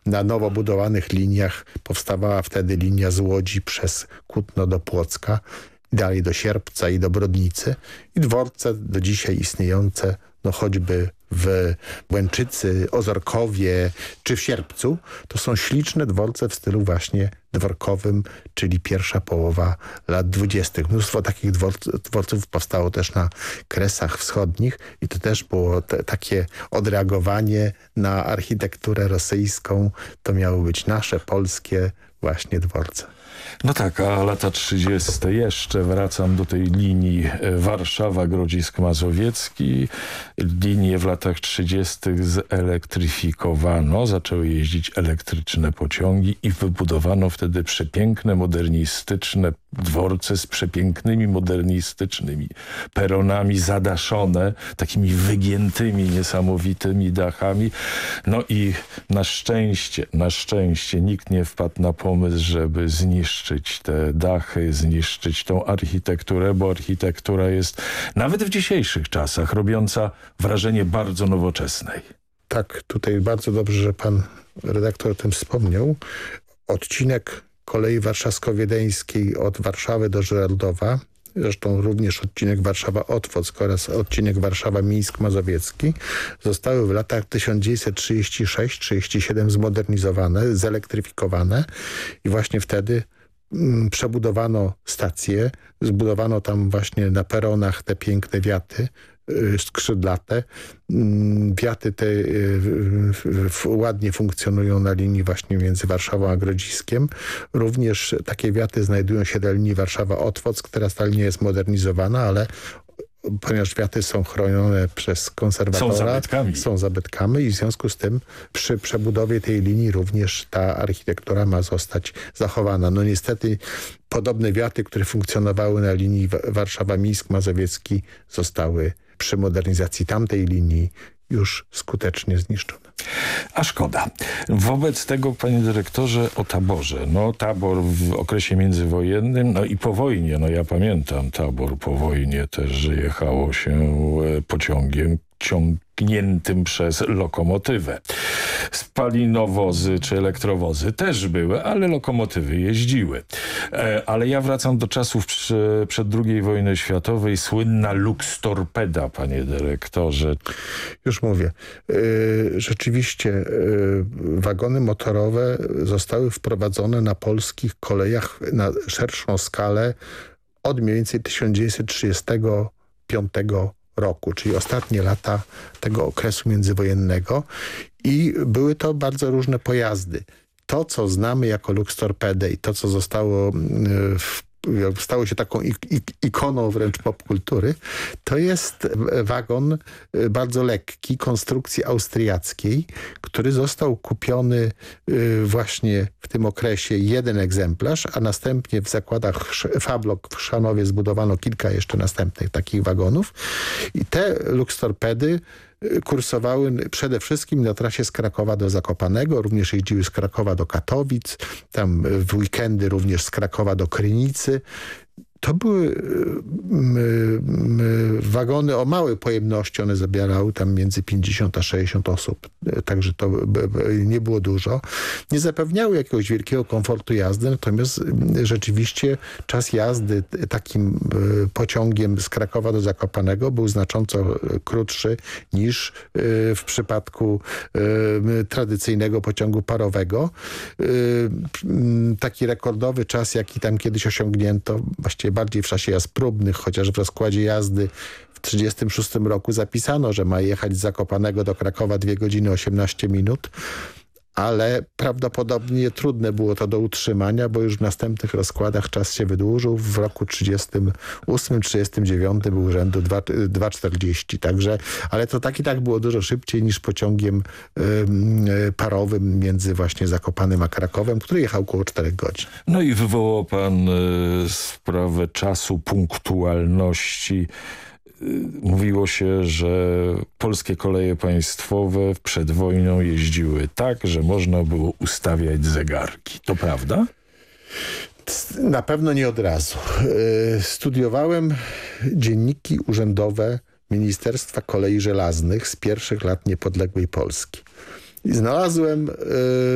na nowo budowanych liniach powstawała wtedy linia z Łodzi przez Kutno do Płocka, dalej do Sierpca i do Brodnicy. I dworce do dzisiaj istniejące, no choćby w Łęczycy, Ozorkowie czy w Sierpcu, to są śliczne dworce w stylu właśnie dworkowym, czyli pierwsza połowa lat 20. Mnóstwo takich dworców powstało też na Kresach Wschodnich i to też było takie odreagowanie na architekturę rosyjską. To miały być nasze, polskie właśnie dworce. No tak, a lata 30. jeszcze wracam do tej linii Warszawa-Grodzisk Mazowiecki. Linię w latach 30. zelektryfikowano, zaczęły jeździć elektryczne pociągi i wybudowano wtedy przepiękne, modernistyczne dworce z przepięknymi, modernistycznymi peronami zadaszone, takimi wygiętymi, niesamowitymi dachami. No i na szczęście nikt nie wpadł na pomysł, żeby zniszczyć te dachy, zniszczyć tą architekturę, bo architektura jest nawet w dzisiejszych czasach robiąca wrażenie bardzo nowoczesnej. Tak, tutaj bardzo dobrze, że pan redaktor o tym wspomniał. Odcinek kolei warszawsko-wiedeńskiej od Warszawy do Żyrardowa, zresztą również odcinek Warszawa-Otwock oraz odcinek Warszawa-Mińsk-Mazowiecki zostały w latach 1936-37 zmodernizowane, zelektryfikowane i właśnie wtedy przebudowano stacje, zbudowano tam właśnie na peronach te piękne wiaty skrzydlate. Wiaty te ładnie funkcjonują na linii właśnie między Warszawą a Grodziskiem. Również takie wiaty znajdują się na linii Warszawa-Otwock. Teraz ta linia jest modernizowana, ale ponieważ wiaty są chronione przez konserwatora, są zabytkami i w związku z tym przy przebudowie tej linii również ta architektura ma zostać zachowana. No niestety podobne wiaty, które funkcjonowały na linii Warszawa-Mińsk-Mazowiecki zostały przy modernizacji tamtej linii już skutecznie zniszczone. A szkoda. Wobec tego, panie dyrektorze, o taborze. No tabor w okresie międzywojennym, no i po wojnie, no ja pamiętam tabor po wojnie też, że jechało się pociągiem ciągniętym przez lokomotywę. Spalinowozy czy elektrowozy też były, ale lokomotywy jeździły. Ale ja wracam do czasów przed II wojny światowej. Słynna Lux-torpeda, panie dyrektorze. Już mówię. Rzeczywiście wagony motorowe zostały wprowadzone na polskich kolejach na szerszą skalę od mniej więcej 1935 roku, czyli ostatnie lata tego okresu międzywojennego i były to bardzo różne pojazdy. To, co znamy jako Lux-torpedę i to, co stało się taką ikoną wręcz popkultury, to jest wagon bardzo lekki, konstrukcji austriackiej, który został kupiony właśnie w tym okresie jeden egzemplarz, a następnie w zakładach Fablok w Chrzanowie zbudowano kilka jeszcze następnych takich wagonów. I te Lux-torpedy kursowały przede wszystkim na trasie z Krakowa do Zakopanego, również jeździły z Krakowa do Katowic, tam w weekendy również z Krakowa do Krynicy. To były wagony o małej pojemności, one zabierały tam między 50 a 60 osób, także to nie było dużo. Nie zapewniały jakiegoś wielkiego komfortu jazdy, natomiast rzeczywiście czas jazdy takim pociągiem z Krakowa do Zakopanego był znacząco krótszy niż w przypadku tradycyjnego pociągu parowego. Taki rekordowy czas, jaki tam kiedyś osiągnięto, właściwie bardziej w czasie jazd próbnych, chociaż w rozkładzie jazdy w 1936 roku zapisano, że ma jechać z Zakopanego do Krakowa 2 godziny 18 minut, ale prawdopodobnie trudne było to do utrzymania, bo już w następnych rozkładach czas się wydłużył. W roku 1938-1939 był rzędu 2,40. Także, ale to tak i tak było dużo szybciej niż pociągiem parowym między właśnie Zakopanem a Krakowem, który jechał około 4 godzin. No i wywołał pan sprawę czasu, punktualności. Mówiło się, że polskie koleje państwowe przed wojną jeździły tak, że można było ustawiać zegarki. To prawda? Na pewno nie od razu. Studiowałem dzienniki urzędowe Ministerstwa Kolei Żelaznych z pierwszych lat niepodległej Polski. I znalazłem